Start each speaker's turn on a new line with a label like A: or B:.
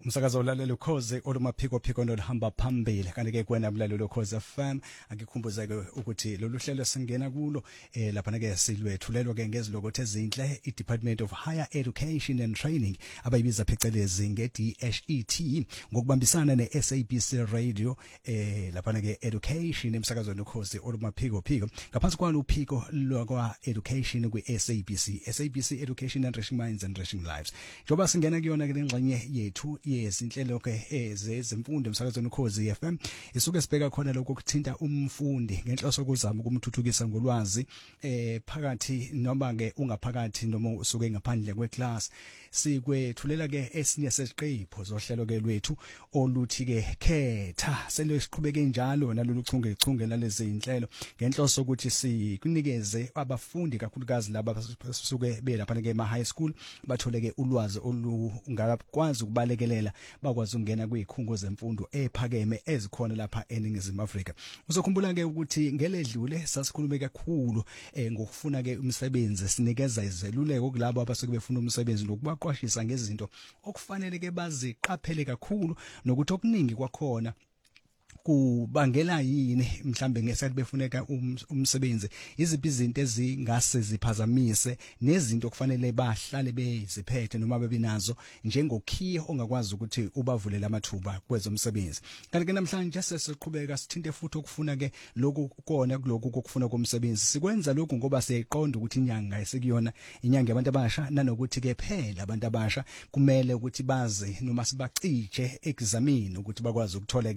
A: Umsakazo ulalelo Ukhozi olumaphiko phiko nolihamba phambili kanti ke kwena bulalelo Ukhozi FM akikhumbuza ke ukuthi lolu hlelo singena kulo lapha ke silwethulelwa ke ngezilokothe ezinhle iDepartment of Higher Education and Training abayibiza phecelezi ngeDHET ngokubambisana neSABC Radio lapha ke education emsakazweni Ukhozi olumaphiko phiko ngaphansi kwalo uphiko lokwa education kweSABC Education Enriching Minds and Enriching Lives njoba singena kuyona ke lengxenye yethu yezinhlelo ke ezemfundo emsakazweni Ukhozi FM isuke sibheka khona lokho kuthinta umfundi ngenhloso kuzama ukumthuthukisa ngolwazi phakathi noma ke ungaphakathi noma usuke ngaphandle kweclass sikwethulela ke esinye sesiqepho zohlelo ke lwethu oluthi ke khetha selesiqhubeke njalo nalolu chungechunge lalezi inhlelo ngenhloso ukuthi sikunikeze abafundi kakhulukazi laba basuke belapha ke ema high school bathole ke ulwazi olungakwazi ukubalekelela bakwazi ukungena kwizikhungo zemfundo ephakeme ezikhona lapha eNingizimu Afrika. Uzokhumbula ke ukuthi ngeledlule sasikhulume kakhulu ngokufuna ke umsebenzi sinikeza izeluleko kulabo abasuke befuna umsebenzi nokubaqwashisa ngezinto okufanele ke baziqaphele kakhulu nokuthi okuningi kwakhona kubangela yini mhlambe ngesathi befuneka umsebenzi iziphi izinto ezingase ziphazamise nezinto okufanele bahlale beziphethe noma bebinazo njengokhiye ongakwazi ukuthi ubavulela amathuba kwezomsebenzi kanti ke namhlanje sesiqhubeka sithinte futhi okufuna ke lokhu kona kulokhu kokufuna komsebenzi sikwenza lokhu ngoba siyayiqonda ukuthi inyanga esikuyona inyanga yabantu abasha nanokuthi ke phela abantu abasha kumele ukuthi bazi noma sibacije examine ukuthi bakwazi ukuthola